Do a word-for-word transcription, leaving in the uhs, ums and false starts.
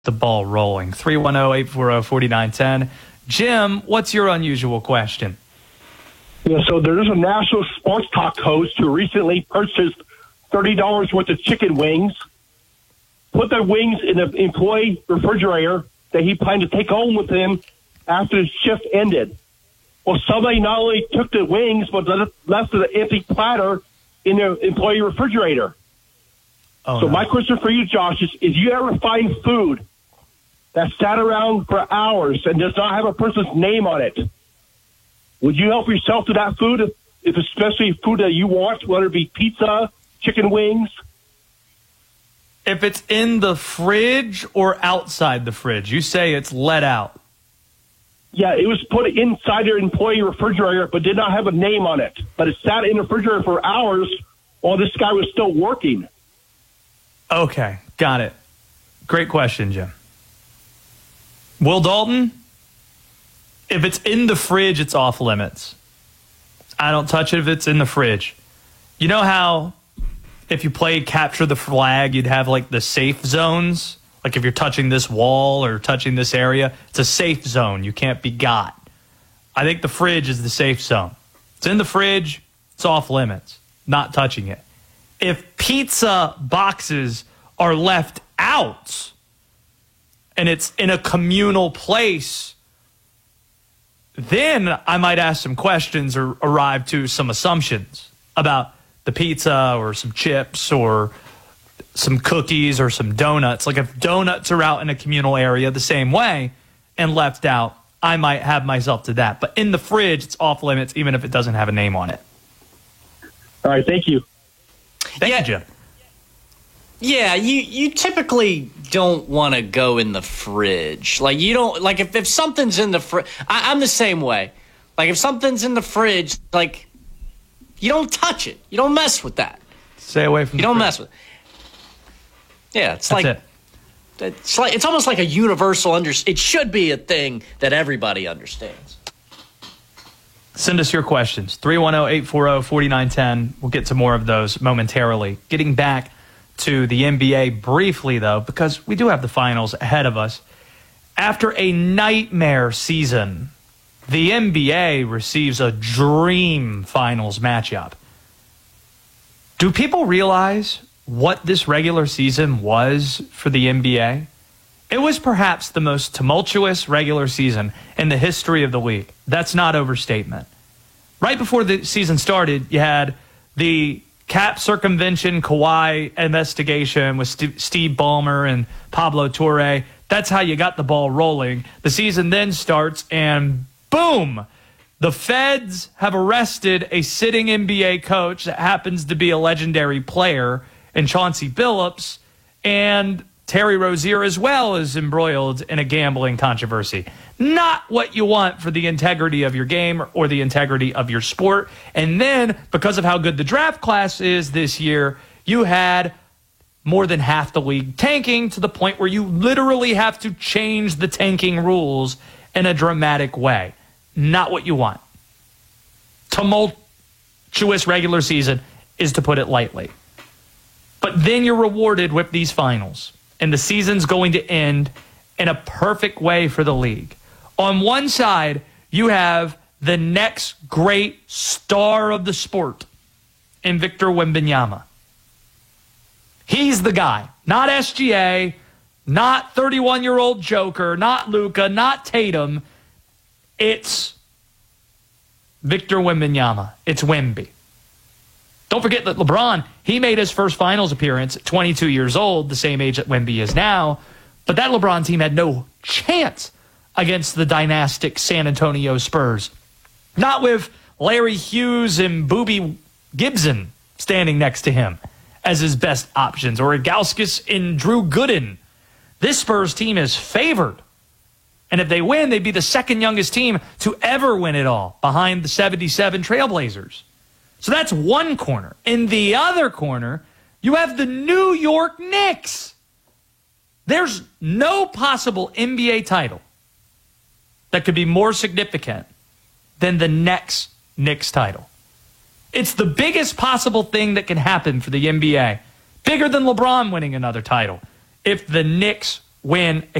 the ball rolling. three one zero, eight four zero, four nine one zero. Jim, what's your unusual question? Yeah, so there's a national sports talk host who recently purchased thirty dollars worth of chicken wings, put the wings in the employee refrigerator that he planned to take home with him after his shift ended. Well, somebody not only took the wings, but left an empty platter in the employee refrigerator. Oh, so no. my question for you, Josh, is if you ever find food that sat around for hours and does not have a person's name on it, would you help yourself to that food, if especially food that you want, whether it be pizza, chicken wings? If it's in the fridge or outside the fridge, you say it's let out. Yeah, it was put inside their employee refrigerator, but did not have a name on it. But it sat in the refrigerator for hours while this guy was still working. Okay, got it. Great question, Jim. Will Dalton, if it's in the fridge, it's off limits. I don't touch it if it's in the fridge. You know how if you played Capture the Flag, you'd have like the safe zones? Like if you're touching this wall or touching this area, it's a safe zone. You can't be got. I think the fridge is the safe zone. It's in the fridge, it's off limits. Not touching it. If pizza boxes are left out and it's in a communal place, then I might ask some questions or arrive to some assumptions about the pizza or some chips or some cookies or some donuts. Like if donuts are out in a communal area the same way and left out, I might have myself to that. But in the fridge, it's off limits, even if it doesn't have a name on it. All right, thank you. Thank yeah. you, Jim. Yeah, you, you typically don't want to go in the fridge. Like, you don't, like, if, if something's in the fridge, I'm the same way. Like, if something's in the fridge, like, you don't touch it. You don't mess with that. Stay away from You the don't fridge. mess with it. Yeah, it's That's like, it. it's like, it's almost like a universal, under, it should be a thing that everybody understands. Send us your questions. three one zero, eight four zero, four nine one zero. We'll get to more of those momentarily. Getting back to the N B A briefly, though, because we do have the finals ahead of us. After a nightmare season, the N B A receives a dream finals matchup. Do people realize what this regular season was for the N B A? It was perhaps the most tumultuous regular season in the history of the league. That's not overstatement. Right before the season started, you had the cap circumvention Kawhi investigation with St- Steve Ballmer and Pablo Torre. That's how you got the ball rolling. The season then starts and boom, the feds have arrested a sitting N B A coach that happens to be a legendary player in Chauncey Billups, and Terry Rozier as well is embroiled in a gambling controversy. Not what you want for the integrity of your game or the integrity of your sport. And then, because of how good the draft class is this year, you had more than half the league tanking to the point where you literally have to change the tanking rules in a dramatic way. Not what you want. Tumultuous regular season is to put it lightly. But then you're rewarded with these finals. And the season's going to end in a perfect way for the league. On one side, you have the next great star of the sport in Victor Wembanyama. He's the guy. Not S G A, not thirty-one-year-old Joker, not Luka, not Tatum. It's Victor Wembanyama. It's Wemby. Don't forget that LeBron, he made his first finals appearance at twenty-two years old, the same age that Wemby is now. But that LeBron team had no chance against the dynastic San Antonio Spurs. Not with Larry Hughes and Boobie Gibson standing next to him as his best options, or Gauskas and Drew Gooden. This Spurs team is favored. And if they win, they'd be the second youngest team to ever win it all, behind the seventy-seven Trailblazers. So that's one corner. In the other corner, you have the New York Knicks. There's no possible N B A title that could be more significant than the next Knicks title. It's the biggest possible thing that can happen for the N B A. Bigger than LeBron winning another title. If the Knicks when